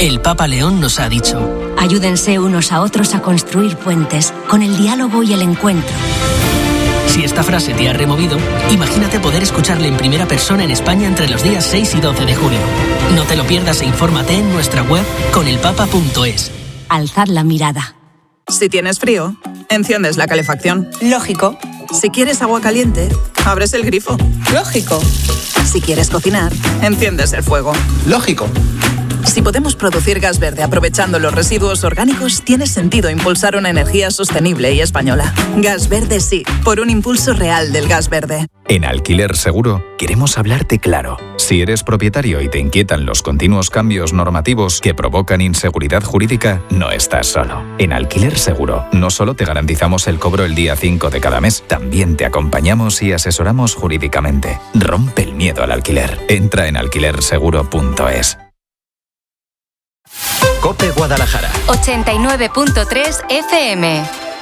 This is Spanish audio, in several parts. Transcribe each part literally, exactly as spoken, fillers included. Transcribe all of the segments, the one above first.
El Papa León nos ha dicho: ayúdense unos a otros a construir puentes con el diálogo y el encuentro. Si esta frase te ha removido, imagínate poder escucharle en primera persona en España entre los días seis y doce de julio. No te lo pierdas e infórmate en nuestra web conelpapa punto es. Alzad la mirada. Si tienes frío, enciendes la calefacción. Lógico. Si quieres agua caliente, abres el grifo. Lógico. Si quieres cocinar, enciendes el fuego. Lógico. Si podemos producir gas verde aprovechando los residuos orgánicos, tiene sentido impulsar una energía sostenible y española. Gas Verde sí, por un impulso real del gas verde. En Alquiler Seguro queremos hablarte claro. Si eres propietario y te inquietan los continuos cambios normativos que provocan inseguridad jurídica, no estás solo. En Alquiler Seguro no solo te garantizamos el cobro el día cinco de cada mes, también te acompañamos y asesoramos jurídicamente. Rompe el miedo al alquiler. Entra en alquiler seguro punto es. COPE Guadalajara. ochenta y nueve punto tres F M.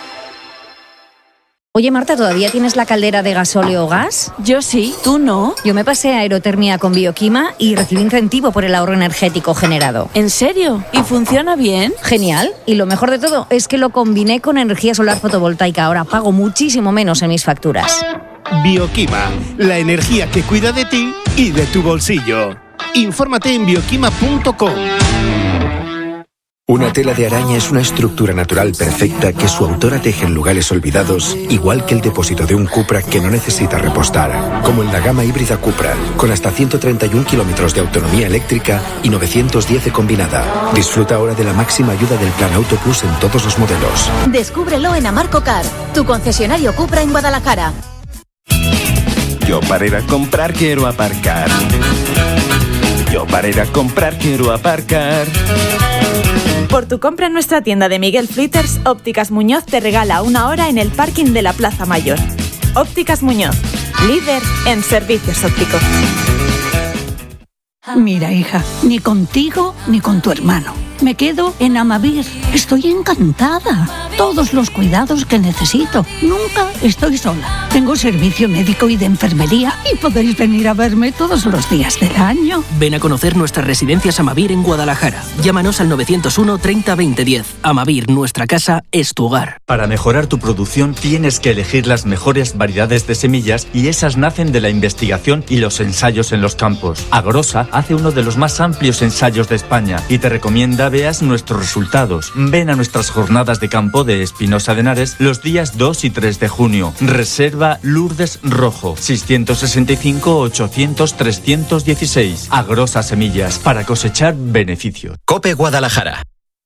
Oye, Marta, ¿todavía tienes la caldera de gasóleo o gas? Yo sí, ¿tú no? Yo me pasé a Aerotermia con Bioquima y recibí incentivo por el ahorro energético generado. ¿En serio? ¿Y funciona bien? Genial. Y lo mejor de todo es que lo combiné con energía solar fotovoltaica. Ahora pago muchísimo menos en mis facturas. Bioquima, la energía que cuida de ti y de tu bolsillo. Infórmate en bioquima punto com. Una tela de araña es una estructura natural perfecta que su autora teje en lugares olvidados, igual que el depósito de un Cupra que no necesita repostar, como en la gama híbrida Cupra, con hasta ciento treinta y un kilómetros de autonomía eléctrica y novecientos diez de combinada. Disfruta ahora de la máxima ayuda del Plan Auto Plus en todos los modelos. Descúbrelo en Amarco Car, tu concesionario Cupra en Guadalajara. Yo para ir a comprar quiero aparcar. Yo para ir a comprar quiero aparcar. Por tu compra en nuestra tienda de Miguel Flitters, Ópticas Muñoz te regala una hora en el parking de la Plaza Mayor. Ópticas Muñoz, líder en servicios ópticos. Mira, hija, ni contigo ni con tu hermano. Me quedo en Amavir. Estoy encantada. Todos los cuidados que necesito. Nunca estoy sola. Tengo servicio médico y de enfermería y podéis venir a verme todos los días del año. Ven a conocer nuestras residencias Amavir en Guadalajara. Llámanos al novecientos uno treinta veinte diez. Amavir, nuestra casa es tu hogar. Para mejorar tu producción tienes que elegir las mejores variedades de semillas y esas nacen de la investigación y los ensayos en los campos. Agrosa hace uno de los más amplios ensayos de España y te recomienda veas nuestros resultados. Ven a nuestras jornadas de campo de Espinosa de Henares los días dos y tres de junio. Reserva Lourdes Rojo, seiscientos sesenta y cinco, ochocientos, trescientos dieciséis. Agrosa Semillas, para cosechar beneficios. COPE Guadalajara.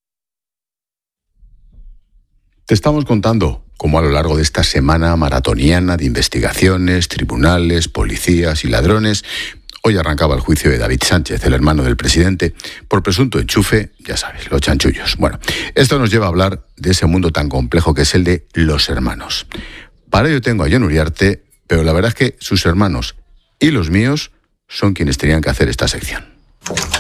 Te estamos contando cómo a lo largo de esta semana maratoniana de investigaciones, tribunales, policías y ladrones, hoy arrancaba el juicio de David Sánchez, el hermano del presidente, por presunto enchufe, ya sabes, los chanchullos. Bueno, esto nos lleva a hablar de ese mundo tan complejo que es el de los hermanos. Para ello tengo a Jon Uriarte, pero la verdad es que sus hermanos y los míos son quienes tenían que hacer esta sección.